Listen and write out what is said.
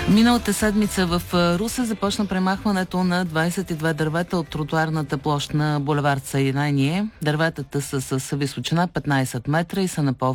Миналата седмица в Русе започна премахването на 22 дървета от тротуарната площ на булевард Съединение. Дърветата са с височина 15 метра и са на